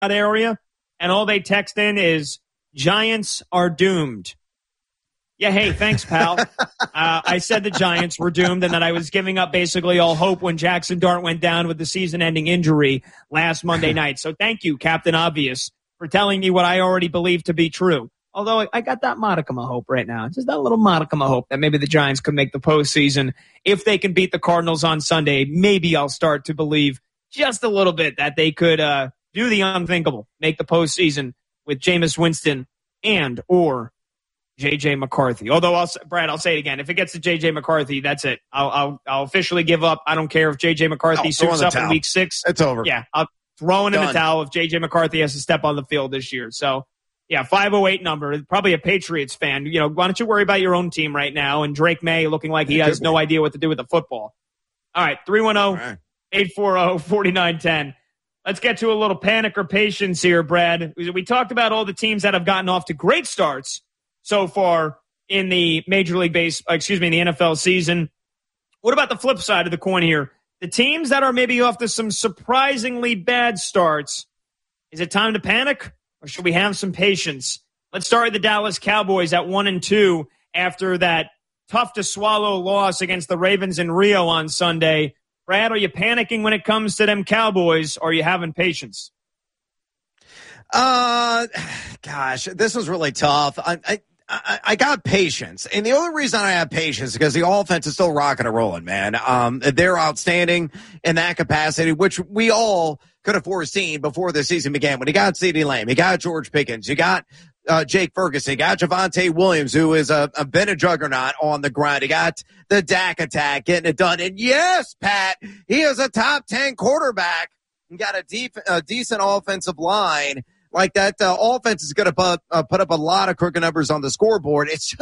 area, and all they text in is, Giants are doomed. Yeah, hey, thanks, pal. I said the Giants were doomed and that I was giving up basically all hope when Jackson Dart went down with the season-ending injury last Monday night. So thank you, Captain Obvious, for telling me what I already believed to be true. Although I got that modicum of hope right now. Just that little modicum of hope that maybe the Giants could make the postseason. If they can beat the Cardinals on Sunday, maybe I'll start to believe just a little bit that they could do the unthinkable, make the postseason with Jameis Winston and or J.J. McCarthy. Although, Brad, I'll say it again. If it gets to J.J. McCarthy, that's it. I'll officially give up. I don't care if J.J. McCarthy suits up in week 6. It's over. Yeah, I'll throw in the towel if J.J. McCarthy has to step on the field this year. So, yeah, 508 number. Probably a Patriots fan. You know, why don't you worry about your own team right now? And Drake May looking like he has no idea what to do with the football. All right, 310-840-4910. Let's get to a little panic or patience here, Brad. We talked about all the teams that have gotten off to great starts so far in the in the NFL season. What about the flip side of the coin here? The teams that are maybe off to some surprisingly bad starts. Is it time to panic or should we have some patience? Let's start with the Dallas Cowboys at 1-2 after that tough to swallow loss against the Ravens in Rio on Sunday. Brad, are you panicking when it comes to them Cowboys or are you having patience? Gosh, this was really tough. I got patience. And the only reason I have patience is because the offense is still rocking and rolling, man. They're outstanding in that capacity, which we all could have foreseen before the season began. When you got CeeDee Lamb, you got George Pickens, you got Jake Ferguson, you got Javonte Williams, who is been a juggernaut on the ground. You got the Dak attack getting it done. And yes, Pat, he is a top 10 quarterback. You got a decent offensive line. Like that offense is going to put up a lot of crooked numbers on the scoreboard. It's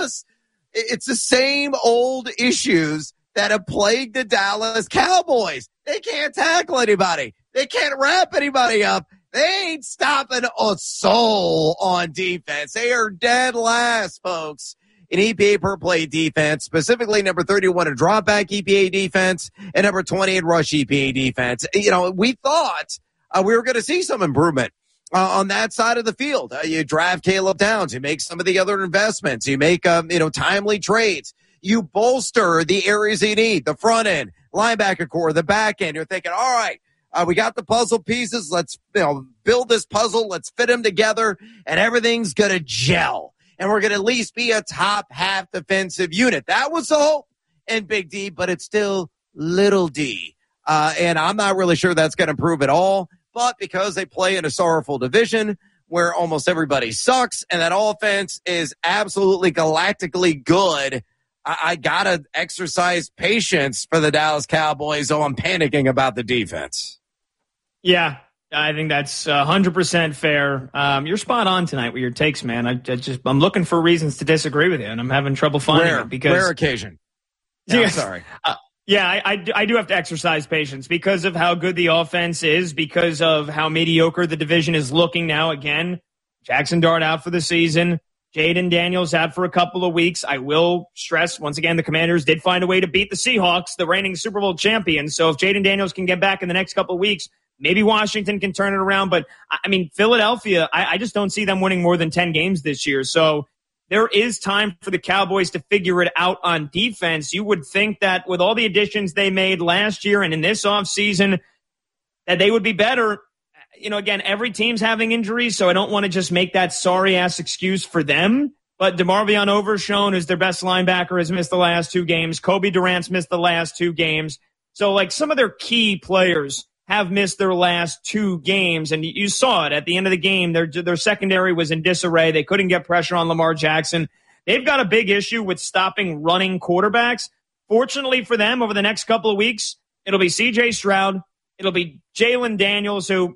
the same old issues that have plagued the Dallas Cowboys. They can't tackle anybody. They can't wrap anybody up. They ain't stopping a soul on defense. They are dead last, folks, in EPA per play defense, specifically number 31 in drop back EPA defense and number 20 in rush EPA defense. You know, we thought we were going to see some improvement on that side of the field. You draft Caleb Downs. You make some of the other investments. You make, timely trades. You bolster the areas you need, the front end, linebacker core, the back end. You're thinking, all right, we got the puzzle pieces. Let's build this puzzle. Let's fit them together, and everything's going to gel. And we're going to at least be a top half defensive unit. That was the hope in Big D, but it's still little D. And I'm not really sure that's going to improve at all. But because they play in a sorrowful division where almost everybody sucks and that offense is absolutely galactically good, I got to exercise patience for the Dallas Cowboys, so I'm panicking about the defense. Yeah, I think that's 100% fair. You're spot on tonight with your takes, man. I'm looking for reasons to disagree with you, and I'm having trouble finding it. Because rare occasion. Yeah, I'm sorry. Yeah, I do have to exercise patience because of how good the offense is, because of how mediocre the division is looking now. Again, Jackson Dart out for the season. Jaden Daniels out for a couple of weeks. I will stress, once again, the Commanders did find a way to beat the Seahawks, the reigning Super Bowl champions. So if Jaden Daniels can get back in the next couple of weeks, maybe Washington can turn it around. But, I mean, Philadelphia, I just don't see them winning more than 10 games this year. So there is time for the Cowboys to figure it out on defense. You would think that with all the additions they made last year and in this offseason, that they would be better. You know, again, every team's having injuries, so I don't want to just make that sorry-ass excuse for them. But DeMarvion Overshown, who's their best linebacker, has missed the last 2 games. Kobe Durant's missed the last 2 games. So, like, some of their key players have missed their last 2 games, and you saw it at the end of the game. Their secondary was in disarray. They couldn't get pressure on Lamar Jackson. They've got a big issue with stopping running quarterbacks. Fortunately for them, over the next couple of weeks, it'll be C.J. Stroud. It'll be Jalen Daniels, who,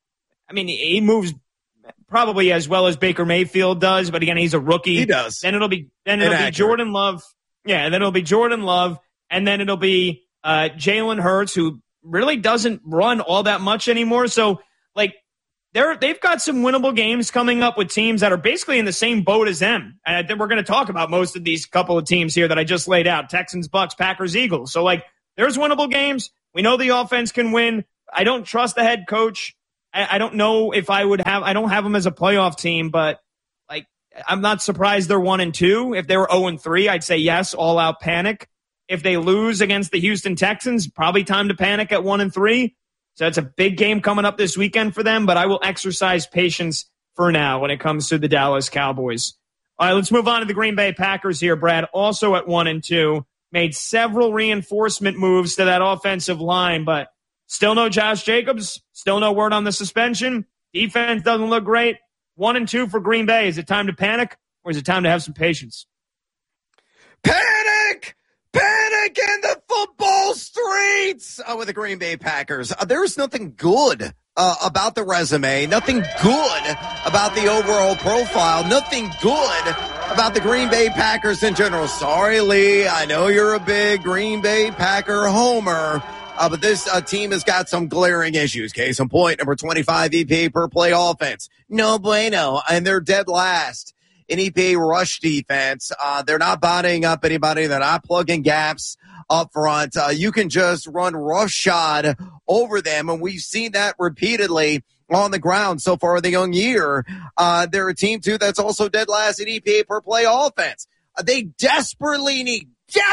I mean, he moves probably as well as Baker Mayfield does, but again, he's a rookie. He does. Then it'll be Jordan Love. Yeah, then it'll be Jordan Love, and then it'll be Jalen Hurts, who really doesn't run all that much anymore. So, like, they've got some winnable games coming up with teams that are basically in the same boat as them. And then we're going to talk about most of these couple of teams here that I just laid out: Texans, Bucks, Packers, Eagles. So, like, there's winnable games. We know the offense can win. I don't trust the head coach. I don't know if I don't have them as a playoff team, but like, I'm not surprised they're 1-2. If they were 0-3, I'd say yes, all out panic. If they lose against the Houston Texans, probably time to panic at 1-3. So it's a big game coming up this weekend for them, but I will exercise patience for now when it comes to the Dallas Cowboys. All right, let's move on to the Green Bay Packers here, Brad. Also at 1-2, made several reinforcement moves to that offensive line, but still no Josh Jacobs, still no word on the suspension. Defense doesn't look great. 1-2 for Green Bay. Is it time to panic, or is it time to have some patience? Panic! Panic in the football streets with the Green Bay Packers. There's nothing good about the resume, nothing good about the overall profile, nothing good about the Green Bay Packers in general. Sorry, Lee, I know you're a big Green Bay Packer homer, but this team has got some glaring issues. Case in point, number 25 EPA per play offense. No bueno, and they're dead last in EPA rush defense. They're not bodying up anybody. They're not plugging gaps up front. You can just run roughshod over them, and we've seen that repeatedly on the ground so far in the young year. They're a team, too, that's also dead last in EPA per play offense. They desperately need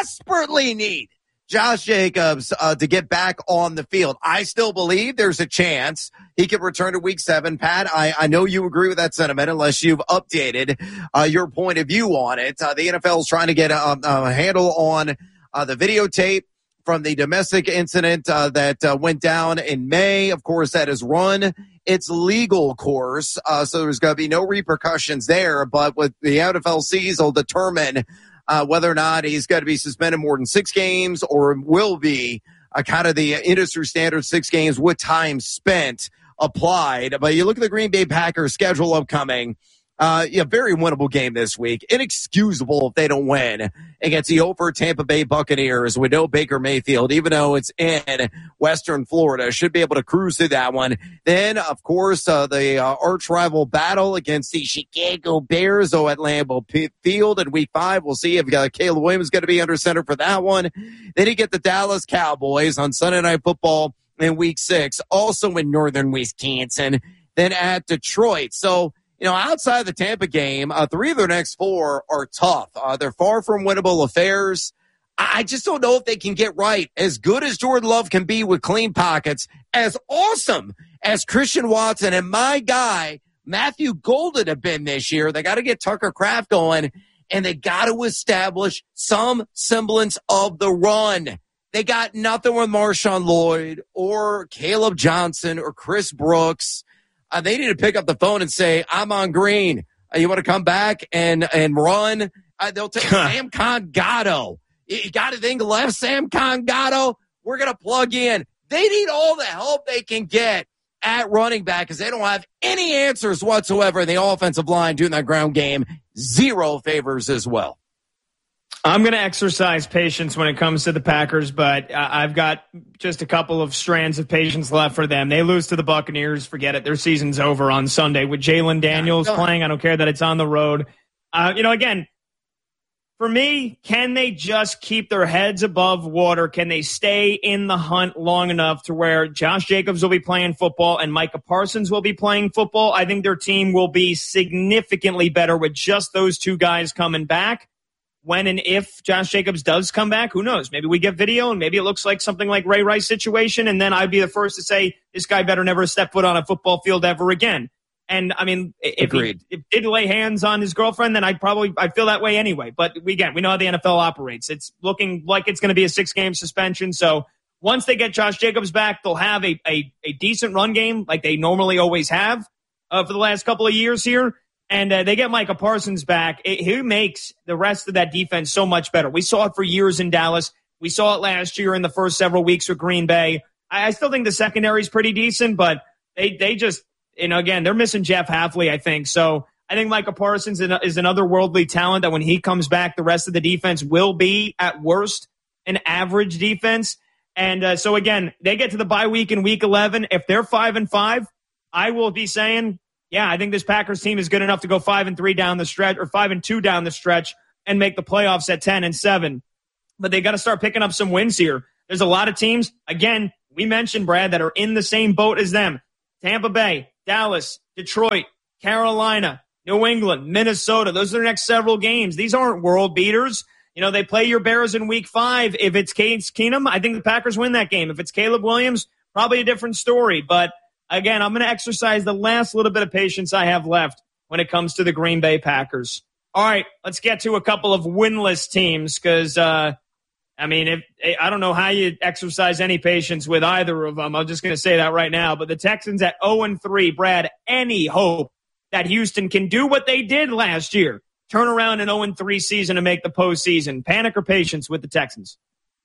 Josh Jacobs to get back on the field. I still believe there's a chance he could return to week 7. Pat, I know you agree with that sentiment unless you've updated your point of view on it. The NFL is trying to get a handle on the videotape from the domestic incident that went down in May. Of course, that has run its legal course, so there's going to be no repercussions there. But with the NFLCs will determine whether or not he's going to be suspended more than 6 games or will be kind of the industry standard 6 games with time spent applied. But you look at the Green Bay Packers schedule upcoming. Very winnable game this week. Inexcusable if they don't win against the over Tampa Bay Buccaneers with no Baker Mayfield, even though it's in Western Florida. Should be able to cruise through that one. Then, of course, the arch rival battle against the Chicago Bears at Lambeau Field in week 5. We'll see if Caleb Williams is going to be under center for that one. Then you get the Dallas Cowboys on Sunday Night Football in week 6, also in northern Wisconsin, then at Detroit. So, outside the Tampa game, 3 of their next 4 are tough. They're far from winnable affairs. I just don't know if they can get right. As good as Jordan Love can be with clean pockets, as awesome as Christian Watson and my guy, Matthew Golden, have been this year, they got to get Tucker Kraft going, and they got to establish some semblance of the run. They got nothing with Marshawn Lloyd or Caleb Johnson or Chris Brooks. They need to pick up the phone and say, I'm on green. You want to come back and run? They'll take Sam Congatto. You got anything left, Sam Congatto? We're going to plug in. They need all the help they can get at running back because they don't have any answers whatsoever in the offensive line doing that ground game. 0 favors as well. I'm going to exercise patience when it comes to the Packers, but I've got just a couple of strands of patience left for them. They lose to the Buccaneers. Forget it. Their season's over on Sunday with Jalen Daniels playing. I don't care that it's on the road. Again, for me, can they just keep their heads above water? Can they stay in the hunt long enough to where Josh Jacobs will be playing football and Micah Parsons will be playing football? I think their team will be significantly better with just those 2 guys coming back. When and if Josh Jacobs does come back, who knows? Maybe we get video and maybe it looks like something like Ray Rice situation. And then I'd be the first to say this guy better never step foot on a football field ever again. And I mean, if he did lay hands on his girlfriend, then I'd feel that way anyway. But we know how the NFL operates. It's looking like it's going to be a 6-game suspension. So once they get Josh Jacobs back, they'll have a decent run game like they normally always have for the last couple of years here. And they get Micah Parsons back. He makes the rest of that defense so much better. We saw it for years in Dallas. We saw it last year in the first several weeks with Green Bay. I still think the secondary is pretty decent, but they just, again, they're missing Jeff Hafley, I think. So I think Micah Parsons is an otherworldly talent that when he comes back, the rest of the defense will be, at worst, an average defense. And so, again, they get to the bye week in week 11. If they're 5-5, I will be saying, yeah, I think this Packers team is good enough to go 5-3 down the stretch or 5-2 down the stretch and make the playoffs at 10-7. But they got to start picking up some wins here. There's a lot of teams, again, we mentioned, Brad, that are in the same boat as them. Tampa Bay, Dallas, Detroit, Carolina, New England, Minnesota. Those are the next several games. These aren't world beaters. They play your Bears in week 5. If it's Case Keenum, I think the Packers win that game. If it's Caleb Williams, probably a different story. But again, I'm going to exercise the last little bit of patience I have left when it comes to the Green Bay Packers. All right, let's get to a couple of winless teams because, I don't know how you exercise any patience with either of them. I'm just going to say that right now. But the Texans at 0-3, Brad, any hope that Houston can do what they did last year, turn around an 0-3 season and make the postseason? Panic or patience with the Texans?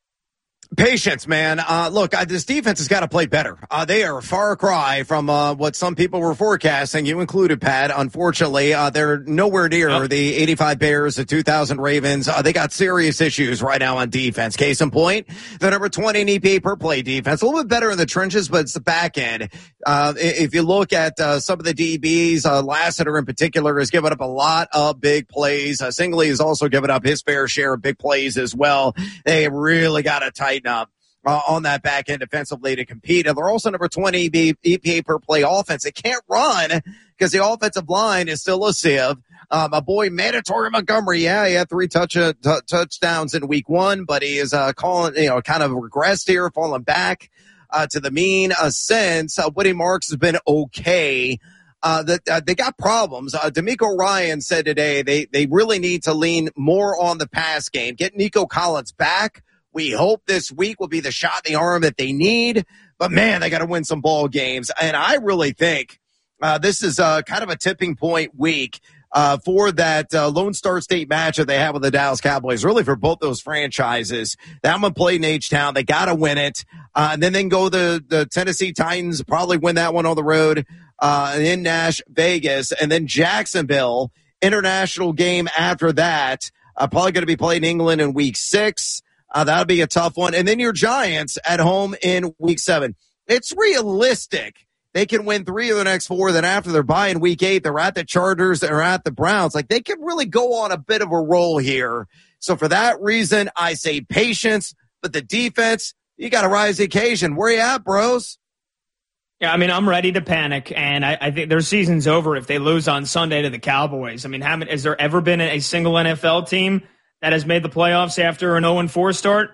Patience, man. Look, this defense has got to play better. They are a far cry from what some people were forecasting, you included, Pat. Unfortunately, they're nowhere near the 85 Bears, the 2000 Ravens. They got serious issues right now on defense. Case in point, the number 20 in EPA per play defense. A little bit better in the trenches, but it's the back end. If you look at some of the DBs, Lassiter in particular has given up a lot of big plays. Singley has also given up his fair share of big plays as well. They really got to tighten up on that back end defensively to compete. And they're also number 20 EPA per play offense. They can't run because the offensive line is still a sieve. My boy Mandatory Montgomery, he had 3 touchdowns in week 1, but he is kind of regressed here, falling back to the mean since. Woody Marks has been okay. They got problems. D'Amico Ryan said today they really need to lean more on the pass game, get Nico Collins back. We hope this week will be the shot in the arm that they need. But, man, they got to win some ball games. And I really think this is kind of a tipping point week for that Lone Star State matchup they have with the Dallas Cowboys, really for both those franchises. That one played in H-Town. They got to win it. And then they can go the Tennessee Titans, probably win that one on the road in Vegas. And then Jacksonville, international game after that, probably going to be played in England in week 6. That'll be a tough one. And then your Giants at home in week 7. It's realistic. They can win 3 of the next 4. Then after they're bye in week 8, they're at the Chargers, they're at the Browns. Like, they could really go on a bit of a roll here. So for that reason, I say patience. But the defense, you got to rise to the occasion. Where you at, bros? Yeah, I'm ready to panic, and I think their season's over if they lose on Sunday to the Cowboys. Has there ever been a single NFL team that has made the playoffs after an 0-4 start?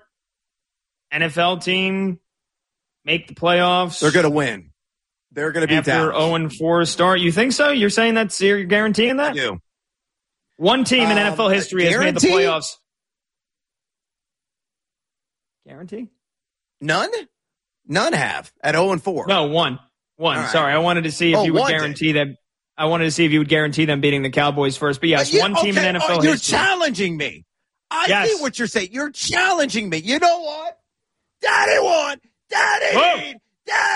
NFL team make the playoffs. They're going to win. They're going to be after 0-4 start. You think so? You're saying you're guaranteeing that? I do. One team in NFL history has made the playoffs. Guarantee? None have at 0-4. No, one. Right. Sorry, I wanted to see if you would guarantee them. I wanted to see if you would guarantee them beating the Cowboys first. But yes, one team in NFL history. You're challenging me. I see what you're saying. You're challenging me. You know what? Daddy won. Daddy.